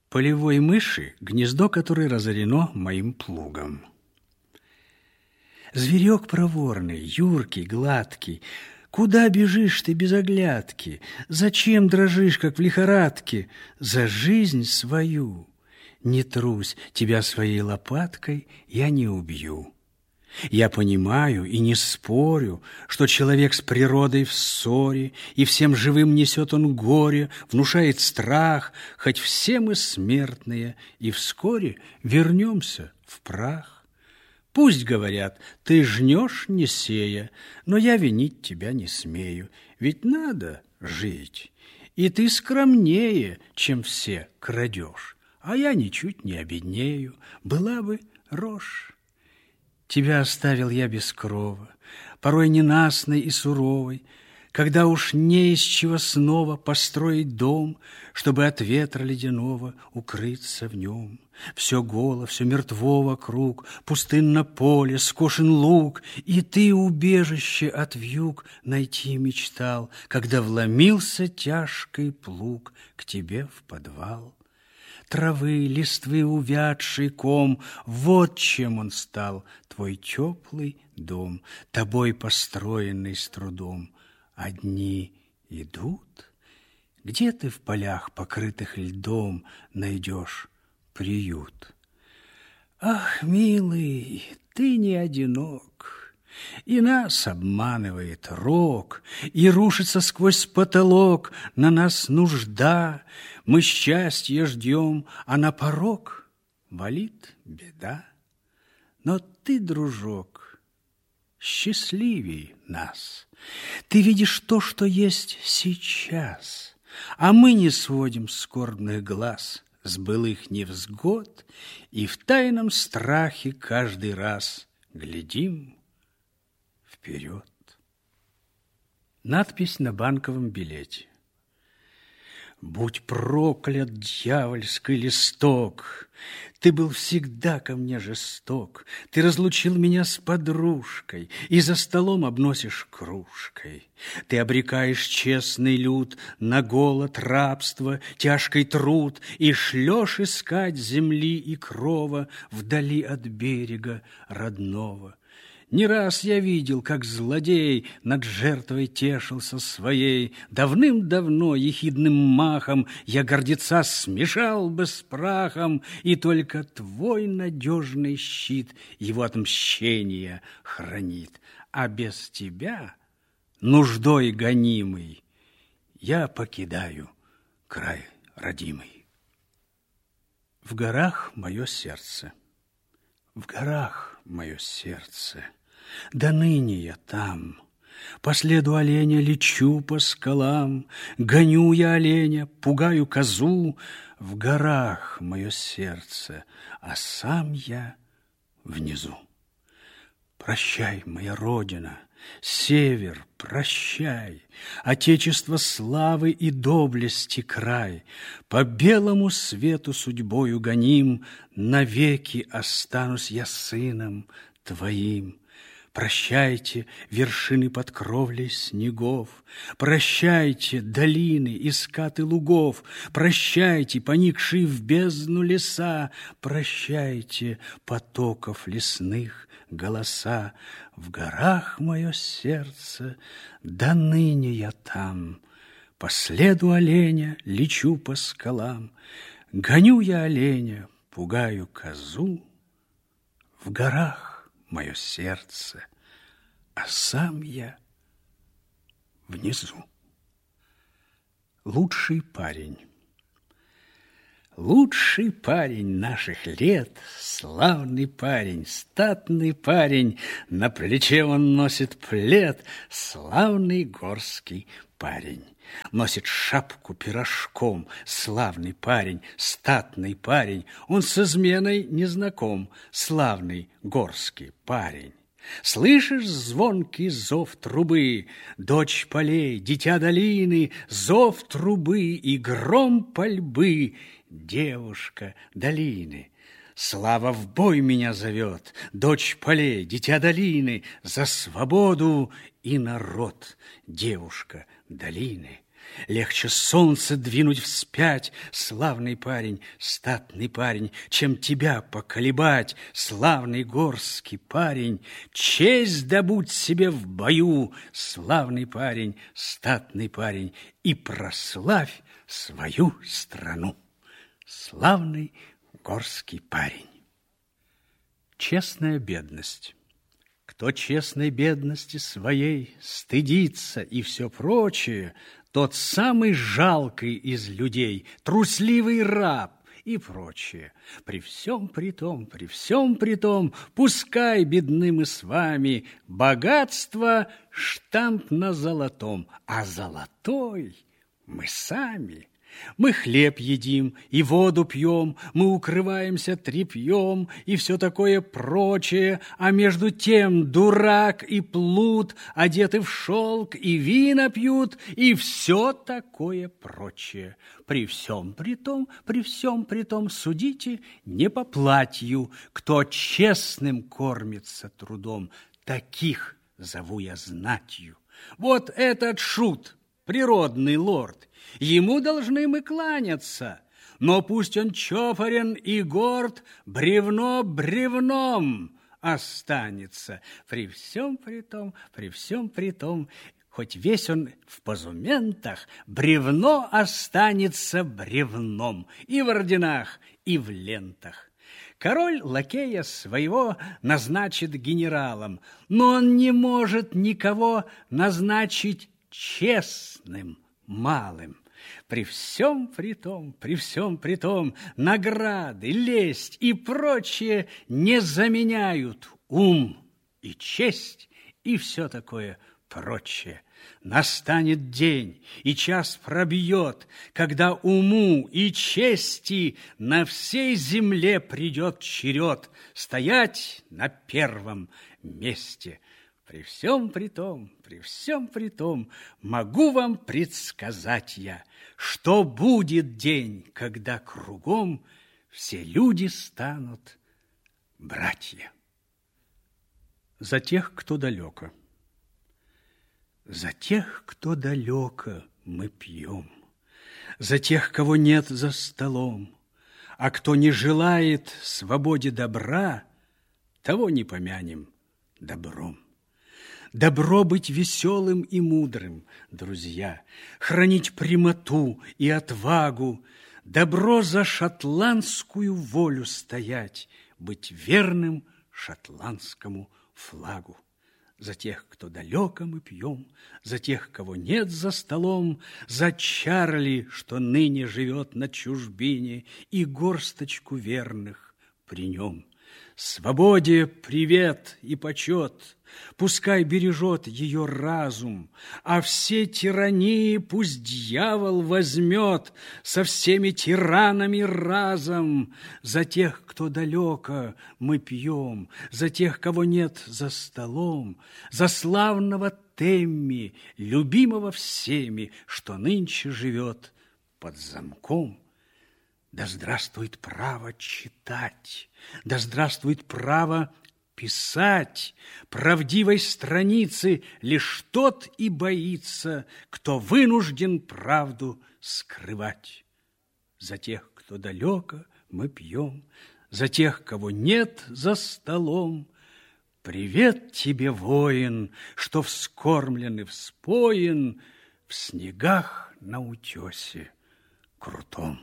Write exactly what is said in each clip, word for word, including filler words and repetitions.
Полевой мыши, гнездо которой разорено моим плугом. Зверек проворный, юркий, гладкий, куда бежишь ты без оглядки? Зачем дрожишь, как в лихорадке? За жизнь свою не трусь, тебя своей лопаткой я не убью. Я понимаю и не спорю, что человек с природой в ссоре, и всем живым несет он горе, внушает страх, хоть все мы смертные, и вскоре вернемся в прах. Пусть говорят, ты жнешь, не сея, но я винить тебя не смею, ведь надо жить, и ты скромнее, чем все крадешь, а я ничуть не обеднею, была бы рожь. Тебя оставил я без крова, порой ненастной и суровой, когда уж не из чего снова построить дом, чтобы от ветра ледяного укрыться в нем. Все голо, все мертво вокруг, пустынно поле, скошен луг, и ты убежище от вьюг найти мечтал, когда вломился тяжкий плуг к тебе в подвал. Травы, листвы увядший ком, вот чем он стал, твой теплый дом, тобой построенный с трудом. Одни идут, где ты в полях, покрытых льдом, найдешь приют? Ах, милый, ты не одинок, и нас обманывает рок, и рушится сквозь потолок на нас нужда. Мы счастья ждем, а на порог валит беда. Но ты, дружок, счастливей нас. Ты видишь то, что есть сейчас, а мы не сводим скорбных глаз с былых невзгод и в тайном страхе каждый раз глядим вперед. Надпись на банковом билете. Будь проклят, дьявольский листок, ты был всегда ко мне жесток, ты разлучил меня с подружкой и за столом обносишь кружкой. Ты обрекаешь честный люд на голод, рабство, тяжкий труд и шлешь искать земли и крова вдали от берега родного. Не раз я видел, как злодей над жертвой тешился своей. Давным-давно ехидным махом я гордеца смешал бы с прахом, и только твой надежный щит его отмщения хранит. А без тебя, нуждой гонимый, я покидаю край родимый. В горах мое сердце, в горах мое сердце. Да ныне я там, по следу оленя лечу по скалам, гоню я оленя, пугаю козу. В горах мое сердце, а сам я внизу. Прощай, моя родина, север, прощай, отечество славы и доблести край. По белому свету судьбою гоним, навеки останусь я сыном твоим. Прощайте, вершины под кровлей снегов, прощайте, долины и скаты лугов, прощайте, поникшие в бездну леса, прощайте, потоков лесных голоса. В горах мое сердце, да ныне я там, по следу оленя лечу по скалам, гоню я оленя, пугаю козу. В горах мое сердце, а сам я внизу. Лучший парень. Лучший парень наших лет, славный парень, статный парень, на плече он носит плед, славный горский парень. Носит шапку пирожком, славный парень, статный парень, он с изменой не знаком, славный горский парень. Слышишь звонкий зов трубы, дочь полей, дитя долины, зов трубы и гром пальбы, девушка долины. Слава в бой меня зовет, дочь полей, дитя долины, за свободу и народ, девушка долины. Легче солнце двинуть вспять, славный парень, статный парень, чем тебя поколебать, славный горский парень. Честь добудь себе в бою, славный парень, статный парень, и прославь свою страну, славный горский парень. Честная бедность. Кто честной бедности своей стыдится и все прочее, тот самый жалкий из людей, трусливый раб и прочее. При всем при том, при всем при том, пускай бедны мы с вами, богатство штамп на золотом, а золотой мы сами. Мы хлеб едим и воду пьем, мы укрываемся тряпьем и все такое прочее, а между тем дурак и плут одеты в шелк и вина пьют, и все такое прочее. При всем при том, при всем при том, судите не по платью, кто честным кормится трудом, таких зову я знатью. Вот этот шут, природный лорд, ему должны мы кланяться, но пусть он чопорен и горд, бревно бревном останется. При всем при том, при всем при том, хоть весь он в позументах, бревно останется бревном и в орденах, и в лентах. Король лакея своего назначит генералом, но он не может никого назначить честным малым. При всем при том, при всем при том, награды, лесть и прочее не заменяют ум и честь и все такое прочее. Настанет день, и час пробьет, когда уму и чести на всей земле придет черед стоять на первом месте. При всем при том, при всем при том, могу вам предсказать я, что будет день, когда кругом все люди станут братья. За тех, кто далеко. За тех, кто далеко, мы пьем. За тех, кого нет за столом. А кто не желает свободе добра, того не помянем добром. Добро быть веселым и мудрым, друзья, хранить прямоту и отвагу, добро за шотландскую волю стоять, быть верным шотландскому флагу. За тех, кто далеко мы пьем, за тех, кого нет за столом, за Чарли, что ныне живет на чужбине, и горсточку верных при нем. Свободе привет и почет, пускай бережет ее разум, а все тирании пусть дьявол возьмет со всеми тиранами разом. За тех, кто далеко, мы пьем, за тех, кого нет за столом, за славного Темми, любимого всеми, что нынче живет под замком. Да здравствует право читать, да здравствует право писать. Правдивой страницы лишь тот и боится, кто вынужден правду скрывать. За тех, кто далеко, мы пьем, за тех, кого нет за столом. Привет тебе, воин, что вскормлен и вспоен в снегах на утесе крутом.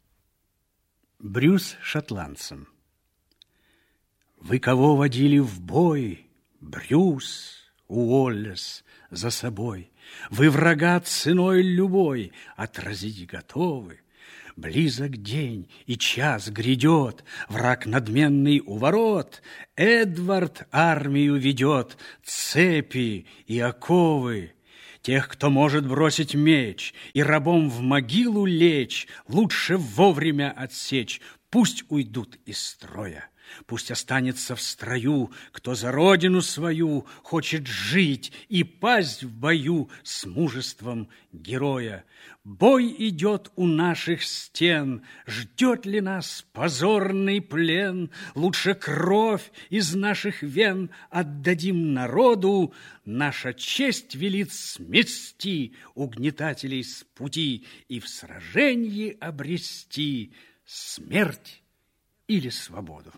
Брюс шотландцем. Вы кого водили в бой, Брюс, Уоллес, за собой? Вы врага ценой любой отразить готовы? Близок день, и час грядет, враг надменный у ворот. Эдвард армию ведет, цепи и оковы. Тех, кто может бросить меч и рабом в могилу лечь, лучше вовремя отсечь, пусть уйдут из строя. Пусть останется в строю, кто за родину свою хочет жить и пасть в бою с мужеством героя. Бой идет у наших стен, ждет ли нас позорный плен? Лучше кровь из наших вен отдадим народу, наша честь велит смести угнетателей с пути и в сражении обрести смерть или свободу.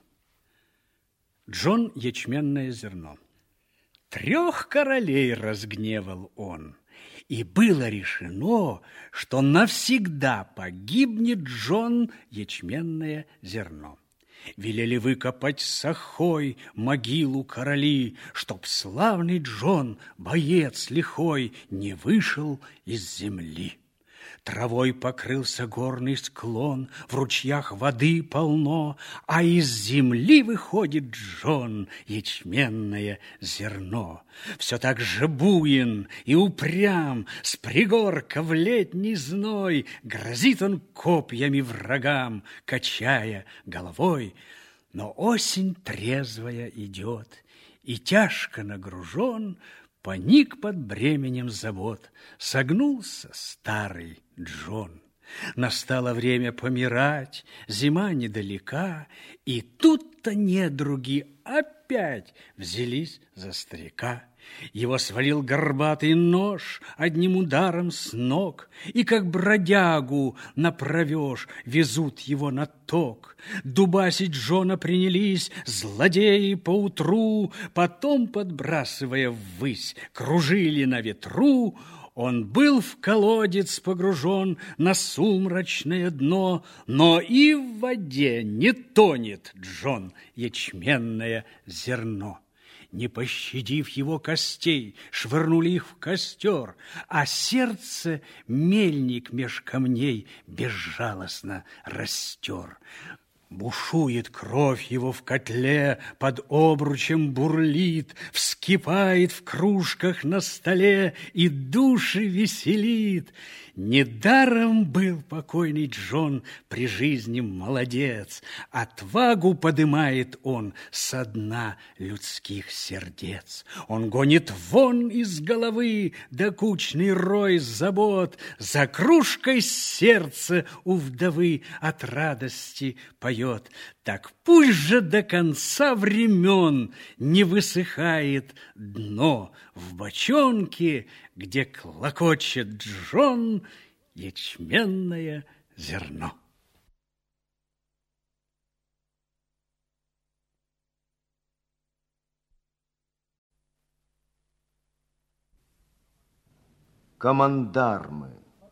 Джон ячменное зерно. Трех королей разгневал он, и было решено, что навсегда погибнет Джон ячменное зерно. Велели выкопать с охой могилу короли, чтоб славный Джон, боец лихой, не вышел из земли. Травой покрылся горный склон, в ручьях воды полно, а из земли выходит Джон, ячменное зерно. Все так же буен и упрям, с пригорка в летний зной грозит он копьями врагам, качая головой. Но осень трезвая идет, и тяжко нагружен, поник под бременем забот, согнулся старый Джон. Настало время помирать, зима недалека, и тут-то недруги опять взялись за старика. Его свалил горбатый нож одним ударом с ног, и как бродягу направешь, везут его на ток. Дубасить Джона принялись злодеи поутру, потом, подбрасывая ввысь, кружили на ветру. Он был в колодец погружен на сумрачное дно, но и в воде не тонет Джон, ячменное зерно. Не пощадив его костей, швырнули их в костер, а сердце мельник меж камней безжалостно растер. Бушует кровь его в котле, под обручем бурлит, вскипает в кружках на столе и души веселит. Недаром был покойный Джон при жизни молодец, отвагу подымает он со дна людских сердец. Он гонит вон из головы докучный рой забот, за кружкой сердце у вдовы от радости поет. Так пусть же до конца времен не высыхает дно в бочонке, где клокочет Джон, ячменное зерно. Командармы.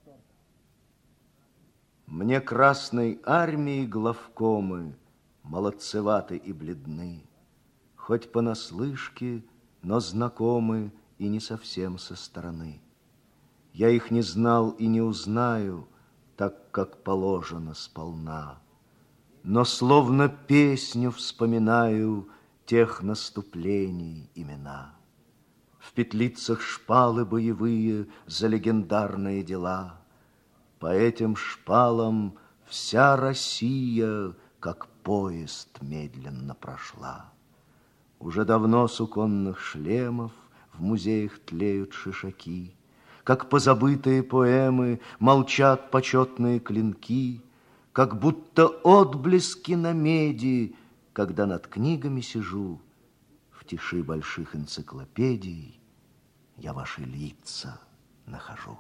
Мне Красной Армии главкомы молодцеваты и бледны, хоть понаслышке, но знакомы и не совсем со стороны. Я их не знал и не узнаю, так как положено сполна, но словно песню вспоминаю тех наступлений имена. В петлицах шпалы боевые за легендарные дела. По этим шпалам вся Россия, как поезд, медленно прошла. Уже давно с уконных шлемов в музеях тлеют шишаки, как позабытые поэмы молчат почетные клинки, как будто отблески на меди, когда над книгами сижу, в тиши больших энциклопедий я ваши лица нахожу.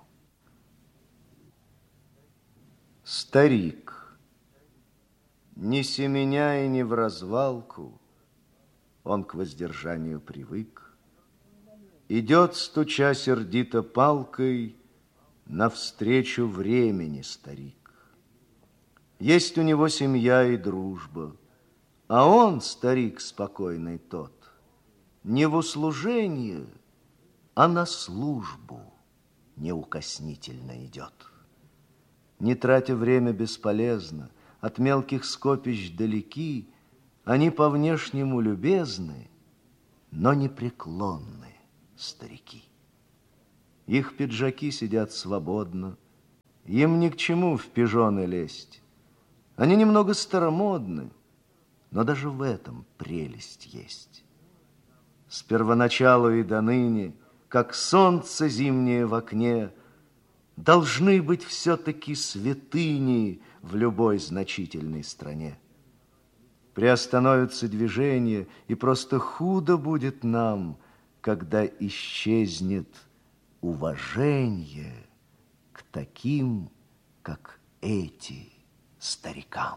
Старик, не семеня и не в развалку, он к воздержанию привык, идет, стуча сердито палкой, навстречу времени старик. Есть у него семья и дружба, а он, старик спокойный тот, не в услужение, а на службу неукоснительно идет. Не тратя время бесполезно, от мелких скопищ далеки, они по внешнему любезны, но непреклонны старики. Их пиджаки сидят свободно, им ни к чему в пижоны лезть. Они немного старомодны, но даже в этом прелесть есть. С первоначалу и до ныне, как солнце зимнее в окне, должны быть все-таки святыни в любой значительной стране. Приостановится движение, и просто худо будет нам, когда исчезнет уважение к таким, как эти, старикам.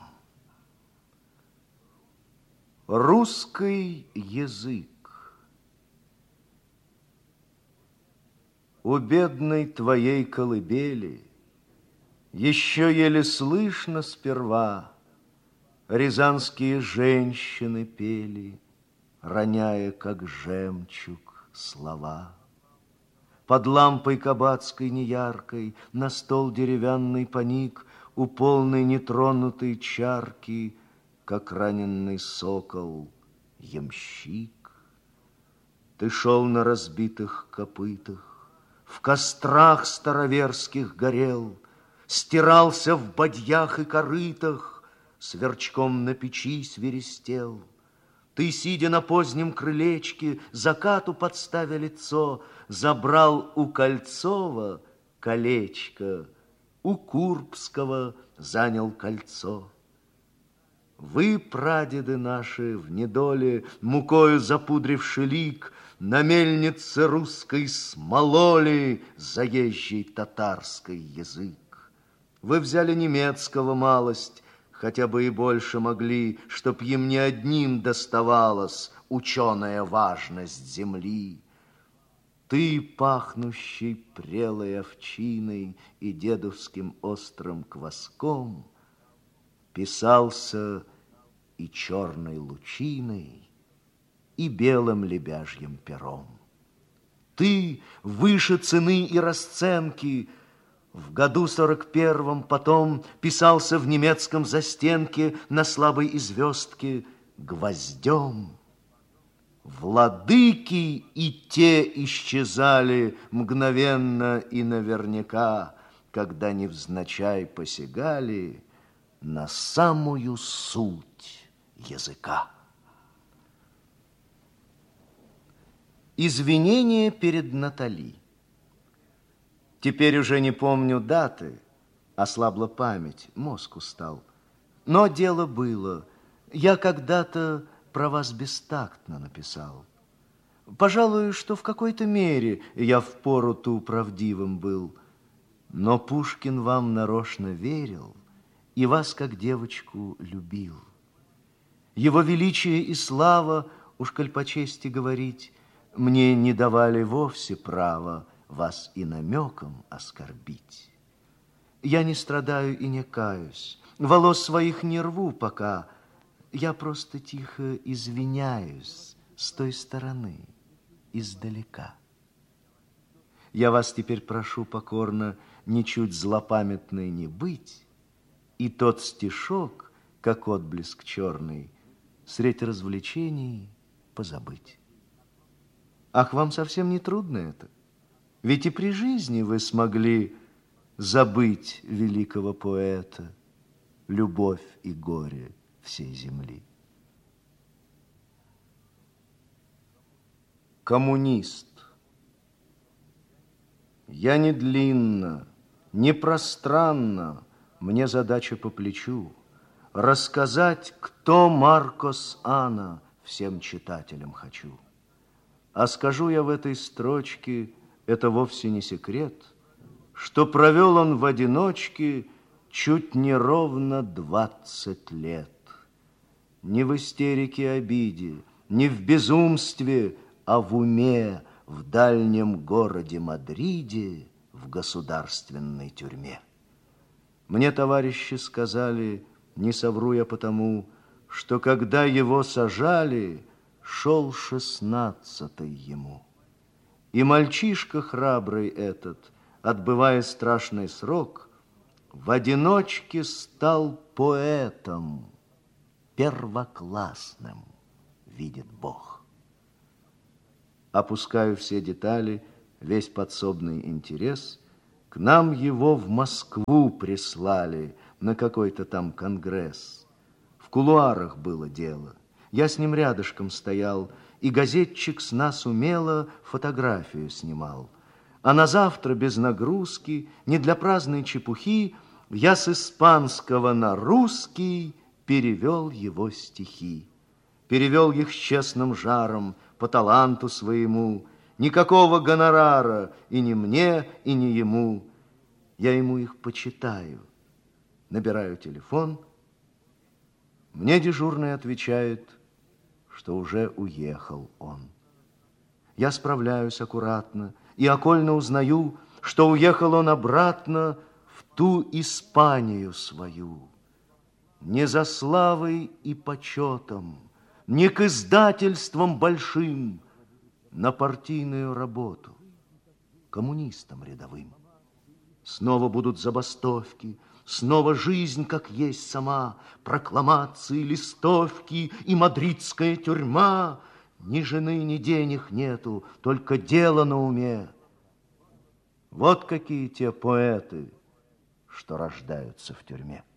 Русский язык. У бедной твоей колыбели еще еле слышно сперва рязанские женщины пели, роняя, как жемчуг, слова. Под лампой кабацкой неяркой на стол деревянный поник у полной нетронутой чарки, как раненый сокол, ямщик. Ты шел на разбитых копытах, в кострах староверских горел, стирался в бадьях и корытах, сверчком на печи свиристел. Ты, сидя на позднем крылечке, закату подставя лицо, забрал у Кольцова колечко, у Курбского занял кольцо. Вы, прадеды наши, в недоле, мукою запудривши лик, на мельнице русской смололи заезжий татарский язык. Вы взяли немецкого малость, хотя бы и больше могли, чтоб им не одним доставалась ученая важность земли. Ты, пахнущий прелой овчиной и дедовским острым кваском, писался и черной лучиной, и белым лебяжьим пером. Ты, выше цены и расценки, в году сорок первом потом писался в немецком застенке на слабой известке гвоздем. Владыки и те исчезали мгновенно и наверняка, когда невзначай посягали на самую суть языка. Извинение перед Натали. Теперь уже не помню даты, ослабла память, мозг устал. Но дело было, я когда-то про вас бестактно написал. Пожалуй, что в какой-то мере я впору ту правдивым был, но Пушкин вам нарочно верил и вас, как девочку, любил. Его величие и слава, уж коль по чести говорить, мне не давали вовсе права вас и намеком оскорбить. Я не страдаю и не каюсь, волос своих не рву пока, я просто тихо извиняюсь с той стороны, издалека. Я вас теперь прошу покорно ничуть злопамятной не быть, и тот стишок, как отблеск черный, средь развлечений позабыть. Ах, вам совсем не трудно это? Ведь и при жизни вы смогли забыть великого поэта, любовь и горе всей земли. Коммунист. Я не длинно, не пространно, мне задача по плечу рассказать, кто Маркос Анна, всем читателям хочу. А скажу я в этой строчке, это вовсе не секрет, что провел он в одиночке чуть не ровно двадцать лет. Не в истерике и обиде, не в безумстве, а в уме, в дальнем городе Мадриде, в государственной тюрьме. Мне товарищи сказали, не совру я потому, что когда его сажали, шел шестнадцатый ему. И мальчишка храбрый этот, отбывая страшный срок, в одиночке стал поэтом, первоклассным, видит Бог. Опускаю все детали, весь подсобный интерес, к нам его в Москву прислали на какой-то там конгресс. В кулуарах было дело. Я с ним рядышком стоял, и газетчик с нас умело фотографию снимал. А на завтра без нагрузки, не для праздной чепухи, я с испанского на русский перевел его стихи. Перевел их с честным жаром, по таланту своему, никакого гонорара и ни мне, и ни ему. Я ему их почитаю. Набираю телефон. Мне дежурный отвечает, что уже уехал он. Я справляюсь аккуратно и окольно узнаю, что уехал он обратно в ту Испанию свою. Не за славой и почетом, не к издательствам большим, на партийную работу, коммунистам рядовым. Снова будут забастовки, снова жизнь, как есть сама, прокламации, листовки и мадридская тюрьма. Ни жены, ни денег нету, только дело на уме. Вот какие те поэты, что рождаются в тюрьме.